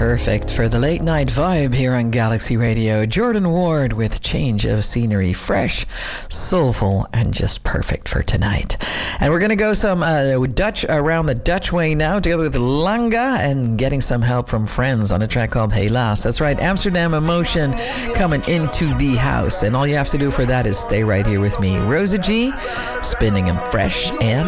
perfect for the late night vibe here on Galaxy Radio. Jordan Ward with Change of Scenery. Fresh, soulful, and just perfect for tonight. And we're going to go some Dutch around the Dutch way now, together with Langa and getting some help from friends on a track called Helaas. That's right, Amsterdam Emotion coming into the house. And all you have to do for that is stay right here with me. Rosa G, spinning them fresh and